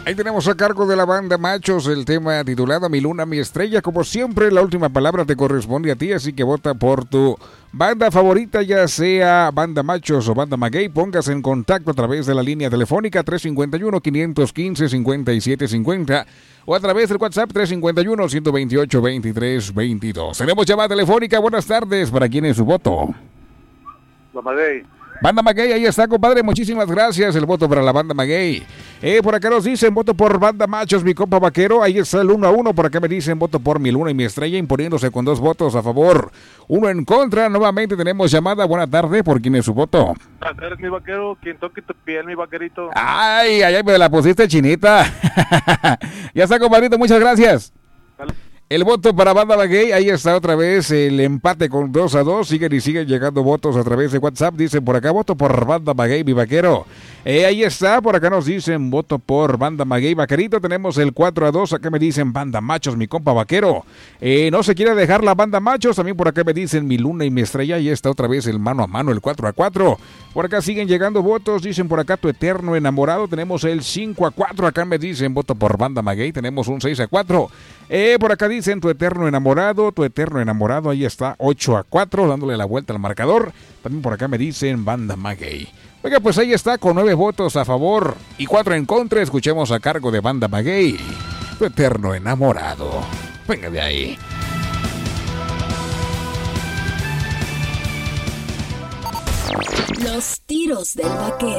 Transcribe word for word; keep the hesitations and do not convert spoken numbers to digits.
Ahí tenemos a cargo de la banda Machos el tema titulado Mi Luna, Mi Estrella. Como siempre, la última palabra te corresponde a ti, así que vota por tu banda favorita, ya sea banda Machos o banda Maguey. Póngase en contacto a través de la línea telefónica tres cinco uno, cinco uno cinco, cinco siete cinco cero o a través del WhatsApp tres cinco uno, uno dos ocho, veintitrés veintidós. Tenemos llamada telefónica. Buenas tardes. ¿Para quién es su voto? La Maguey. Banda Maguey, ahí está, compadre, muchísimas gracias, el voto para la banda Maguey. Eh, por acá nos dicen, voto por banda Machos, mi compa Vaquero, ahí está el uno a uno, por acá me dicen, voto por Mi Luna y Mi Estrella, imponiéndose con dos votos a favor, uno en contra. Nuevamente tenemos llamada. Buena tarde, ¿por quién es su voto? Buenas tardes, mi vaquero, quien toque tu piel, mi vaquerito. Ay, ay, ay, me la pusiste chinita. Ya está, compadrito, muchas gracias. Dale. El voto para banda Maguey, ahí está otra vez el empate con dos a dos. Siguen y siguen llegando votos a través de WhatsApp. Dicen por acá, voto por banda Maguey, mi vaquero. Eh, ahí está, por acá nos dicen, voto por banda Maguey, vaquerito. Tenemos el cuatro a dos, acá me dicen banda Machos, mi compa Vaquero. Eh, no se quiere dejar la banda Machos, también por acá me dicen Mi Luna y Mi Estrella. Ahí está otra vez el mano a mano, el cuatro a cuatro. Por acá siguen llegando votos, dicen por acá Tu Eterno Enamorado. Tenemos el cinco a cuatro, acá me dicen, voto por banda Maguey. Tenemos un seis a cuatro. Eh, por acá dicen Tu Eterno Enamorado, Tu Eterno Enamorado, ahí está, ocho a cuatro, dándole la vuelta al marcador. También por acá me dicen banda Maguey. Oiga, pues ahí está, con nueve votos a favor y cuatro en contra. Escuchemos a cargo de banda Maguey, Tu Eterno Enamorado. Venga de ahí. Los tiros del vaquero.